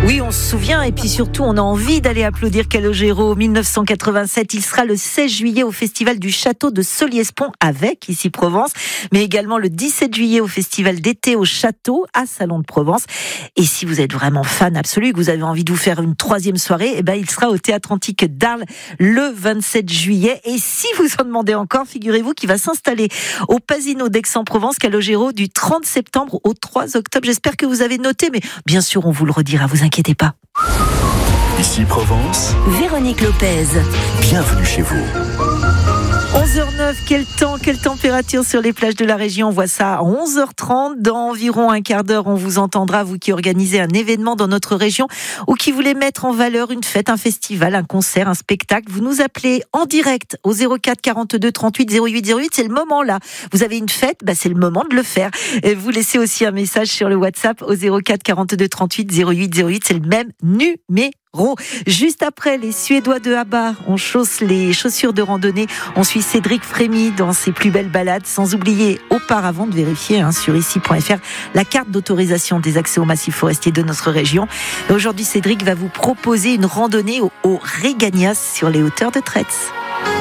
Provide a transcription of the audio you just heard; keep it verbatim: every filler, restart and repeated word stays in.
Oui, on se souvient et puis surtout on a envie d'aller applaudir Calogero. mille neuf cent quatre-vingt-sept, il sera le seize juillet au festival du château de Solliès-Pont avec ici Provence, mais également le dix-sept juillet au festival d'été au château à Salon de Provence. Et si vous êtes vraiment fan absolu, que vous avez envie de vous faire une troisième soirée, eh ben il sera au Théâtre Antique d'Arles le vingt-sept juillet. Et si vous en demandez encore, figurez-vous qu'il va s'installer au Pasino d'Aix-en-Provence, Calogero, du trente septembre au trois octobre. J'espère que vous avez noté, mais bien sûr on vous le redira, vous inquiétez pas. Ici Provence, Véronique Lopez. Bienvenue chez vous. onze heures neuf, quel temps, quelle température sur les plages de la région. On voit ça à onze heures trente. Dans environ un quart d'heure, on vous entendra, vous qui organisez un événement dans notre région ou qui voulez mettre en valeur une fête, un festival, un concert, un spectacle. Vous nous appelez en direct au zéro quatre quarante-deux trente-huit zéro huit zéro huit. C'est le moment là. Vous avez une fête, bah c'est le moment de le faire. Et vous laissez aussi un message sur le WhatsApp au zéro quatre quarante-deux trente-huit zéro huit zéro huit. C'est le même numéro. Juste après, les Suédois de ABBA, on chausse les chaussures de randonnée. On suit Cédric Frémy dans ses plus belles balades. Sans oublier, auparavant, de vérifier hein, sur ici point f r la carte d'autorisation des accès aux massifs forestiers de notre région. Et aujourd'hui, Cédric va vous proposer une randonnée au, au Régagnas sur les hauteurs de Tretz.